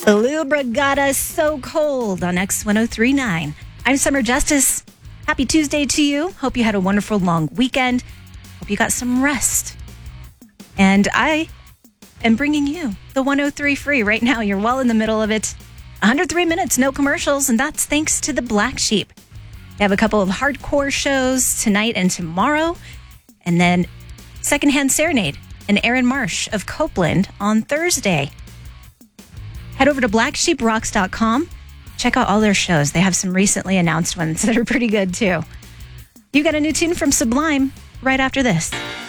Lou Brigada, So Cold on X1039. I'm Summer Justice. Happy Tuesday to you. Hope you had a wonderful long weekend. Hope you got some rest. And I am bringing you the 103 free right now. You're well in the middle of it. 103 minutes, no commercials, and that's thanks to the Black Sheep. They have a couple of hardcore shows tonight and tomorrow, and then Secondhand Serenade and Aaron Marsh of Copeland on Thursday. Head over to blacksheeprocks.com. Check out all their shows. They have some recently announced ones that are pretty good, too. You got a new tune from Sublime right after this.